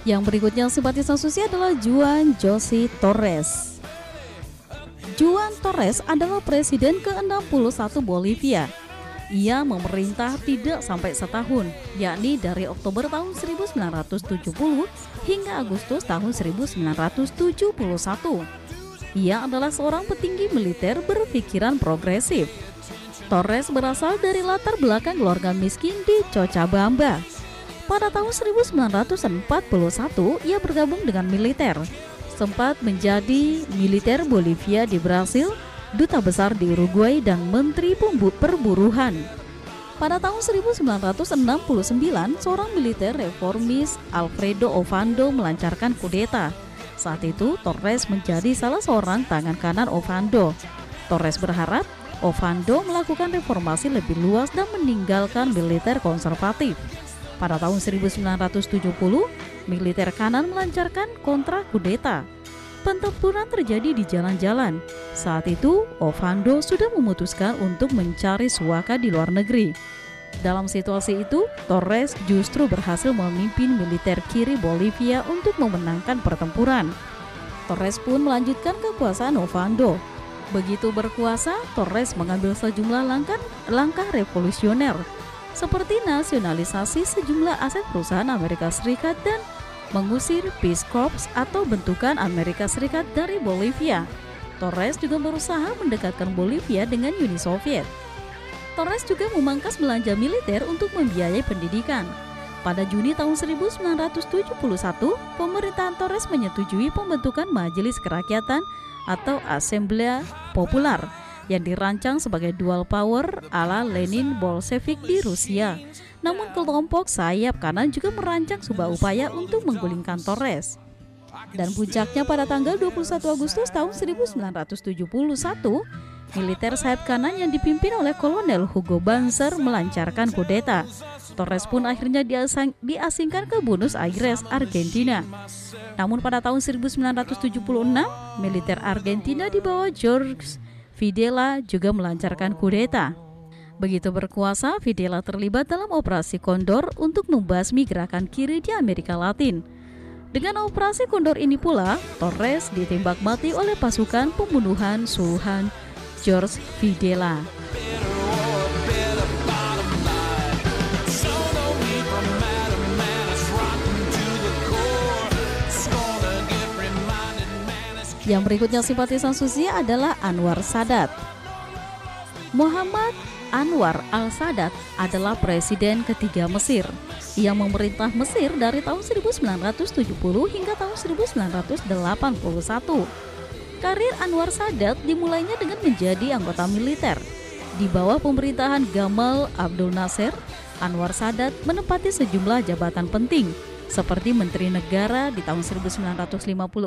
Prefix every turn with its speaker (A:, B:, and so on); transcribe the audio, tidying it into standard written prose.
A: Yang berikutnya simpatisan Susi adalah Juan José Torres. Juan Torres adalah presiden ke-61 Bolivia. Ia memerintah tidak sampai setahun, yakni dari Oktober tahun 1970 hingga Agustus tahun 1971. Ia adalah seorang petinggi militer berpikiran progresif. Torres berasal dari latar belakang keluarga miskin di Cochabamba. Pada tahun 1941, ia bergabung dengan militer. Sempat menjadi militer Bolivia di Brasil, duta besar di Uruguay, dan menteri perburuhan. Pada tahun 1969, seorang militer reformis Alfredo Ovando melancarkan kudeta. Saat itu, Torres menjadi salah seorang tangan kanan Ovando. Torres berharap Ovando melakukan reformasi lebih luas dan meninggalkan militer konservatif. Pada tahun 1970, militer kanan melancarkan kontra kudeta. Pertempuran terjadi di jalan-jalan. Saat itu, Ovando sudah memutuskan untuk mencari suaka di luar negeri. Dalam situasi itu, Torres justru berhasil memimpin militer kiri Bolivia untuk memenangkan pertempuran. Torres pun melanjutkan kekuasaan Ovando. Begitu berkuasa, Torres mengambil sejumlah langkah revolusioner, seperti nasionalisasi sejumlah aset perusahaan Amerika Serikat dan mengusir Peace Corps atau bentukan Amerika Serikat dari Bolivia. Torres juga berusaha mendekatkan Bolivia dengan Uni Soviet. Torres juga memangkas belanja militer untuk membiayai pendidikan. Pada Juni tahun 1971, pemerintahan Torres menyetujui pembentukan Majelis Kerakyatan atau Asamblea Popular yang dirancang sebagai dual power ala Lenin Bolshevik di Rusia. Namun kelompok sayap kanan juga merancang sebuah upaya untuk menggulingkan Torres. Dan puncaknya pada tanggal 21 Agustus tahun 1971, militer sayap kanan yang dipimpin oleh Kolonel Hugo Banzer melancarkan kudeta. Torres pun akhirnya diasingkan ke Buenos Aires, Argentina. Namun pada tahun 1976, militer Argentina di bawah Jorge Videla juga melancarkan kudeta. Begitu berkuasa, Videla terlibat dalam operasi Kondor untuk membasmi gerakan kiri di Amerika Latin. Dengan operasi Kondor ini pula, Torres ditembak mati oleh pasukan pembunuhan suruhan Jorge Videla. Yang berikutnya simpatisan Susi adalah Anwar Sadat. Muhammad Anwar al-Sadat adalah presiden ketiga Mesir. Ia memerintah Mesir dari tahun 1970 hingga tahun 1981. Karir Anwar Sadat dimulainya dengan menjadi anggota militer. Di bawah pemerintahan Gamal Abdel Nasser, Anwar Sadat menempati sejumlah jabatan penting, seperti Menteri Negara di tahun 1954